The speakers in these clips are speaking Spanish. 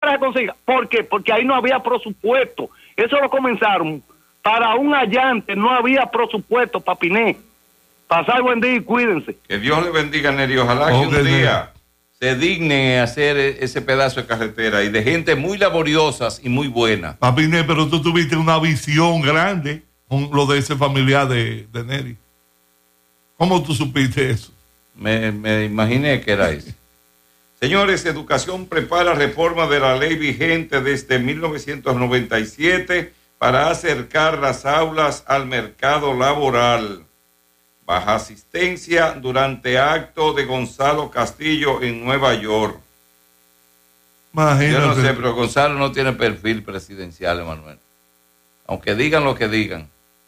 que se consiga. ¿Por qué? Porque ahí no había presupuesto. Eso lo comenzaron. Para un allante no había presupuesto, Papiné. Pasar buen día y cuídense. Que Dios le bendiga, Neri. Ojalá que un día se dignen hacer ese pedazo de carretera y de gente muy laboriosas y muy buena. Papiné, pero tú tuviste una visión grande con lo de ese familiar de Neri. ¿Cómo tú supiste eso? Me imaginé que era eso. Señores, Educación prepara reforma de la ley vigente desde 1997 para acercar las aulas al mercado laboral. Baja asistencia durante acto de Gonzalo Castillo en Nueva York. Imagínate. Yo no sé, pero Gonzalo no tiene perfil presidencial, Emanuel. Aunque digan lo que digan.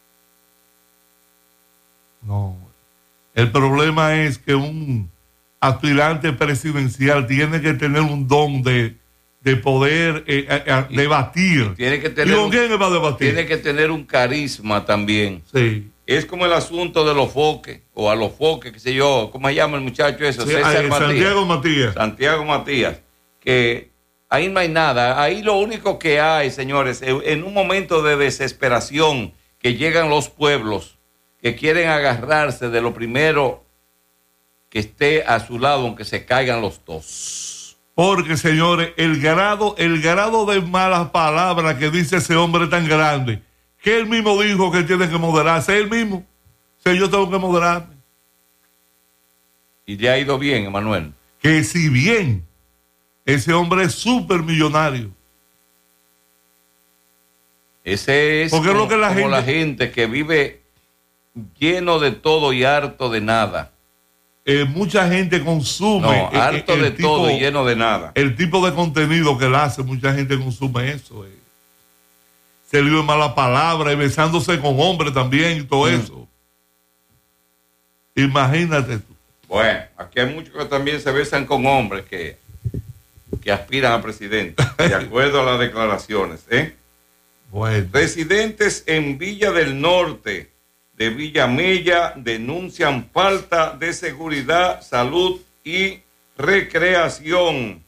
No. El problema es que un aspirante presidencial tiene que tener un don de poder debatir. Tiene que tener ¿Y con quién va a debatir? Tiene que tener un carisma también. Sí. Es como el asunto de los foques, o a los foques, qué sé yo, ¿cómo se llama el muchacho eso? Sí, César Matías. Santiago Matías. Que ahí no hay nada. Ahí lo único que hay, señores, en un momento de desesperación que llegan los pueblos, que quieren agarrarse de lo primero que esté a su lado, aunque se caigan los dos. Porque, señores, el grado de malas palabras que dice ese hombre tan grande, que él mismo dijo que tiene que moderarse, él mismo. O sea, yo tengo que moderarme. Y le ha ido bien, Emanuel. Que si bien ese hombre es súper millonario. Ese es como, lo que la gente que vive lleno de todo y harto de nada. Mucha gente consume. No, harto de todo y lleno de nada. El tipo de contenido que él hace, mucha gente consume eso. Se le dio mala palabra y besándose con hombres también y todo eso. Imagínate tú. Bueno, aquí hay muchos que también se besan con hombres que aspiran a presidente, de acuerdo a las declaraciones. Bueno. Residentes en Villa del Norte de Villamella denuncian falta de seguridad, salud y recreación.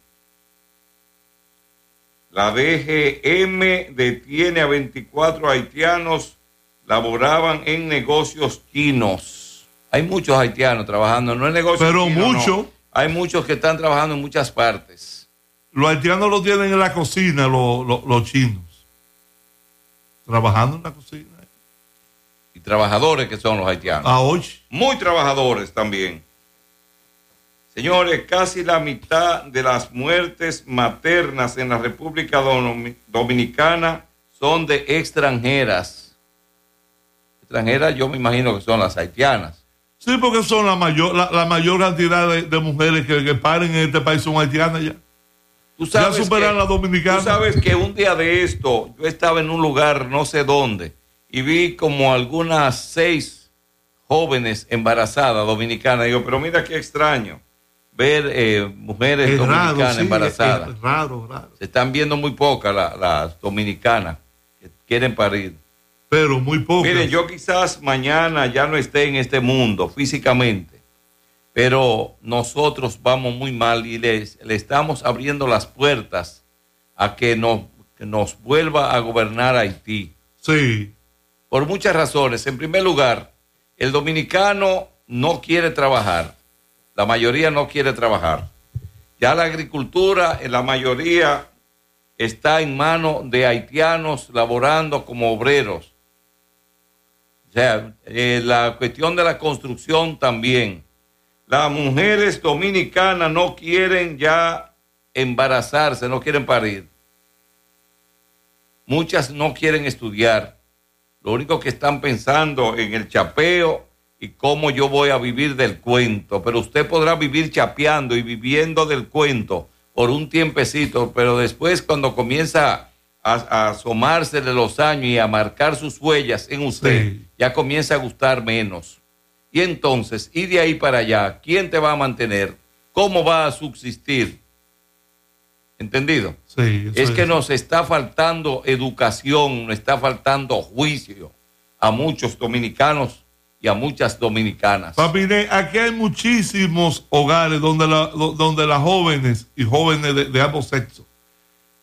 La DGM detiene a 24 haitianos, laboraban en negocios chinos. Hay muchos haitianos trabajando, no en negocios chinos. Pero muchos. No. Hay muchos que están trabajando en muchas partes. Los haitianos lo tienen en la cocina, los chinos. Trabajando en la cocina. Y trabajadores que son los haitianos. Muy trabajadores también. Señores, casi la mitad de las muertes maternas en la República Dominicana son de extranjeras. Extranjeras yo me imagino que son las haitianas. Sí, porque son la mayor cantidad de mujeres que paren en este país son haitianas ya. Ya superan las dominicanas. Tú sabes que un día de esto, yo estaba en un lugar, no sé dónde, y vi como algunas 6 jóvenes embarazadas dominicanas. Digo, pero mira qué extraño ver mujeres dominicanas embarazadas. Es raro. Se están viendo muy pocas las dominicanas que quieren parir. Pero muy pocas. Miren, yo quizás mañana ya no esté en este mundo físicamente, pero nosotros vamos muy mal y le estamos abriendo las puertas a que nos vuelva a gobernar Haití. Sí. Por muchas razones. En primer lugar, el dominicano no quiere trabajar. La mayoría no quiere trabajar. Ya la agricultura, en la mayoría, está en manos de haitianos laborando como obreros. O sea, la cuestión de la construcción también. Las mujeres dominicanas no quieren ya embarazarse, no quieren parir. Muchas no quieren estudiar. Lo único que están pensando en el chapeo y cómo yo voy a vivir del cuento. Pero usted podrá vivir chapeando y viviendo del cuento por un tiempecito, pero después cuando comienza a asomársele los años y a marcar sus huellas en usted, ya comienza a gustar menos. Y entonces, y de ahí para allá, ¿quién te va a mantener? ¿Cómo va a subsistir? ¿Entendido? Sí, es que nos está faltando educación, nos está faltando juicio a muchos dominicanos y a muchas dominicanas. Papi, aquí hay muchísimos hogares donde las jóvenes y jóvenes de ambos sexos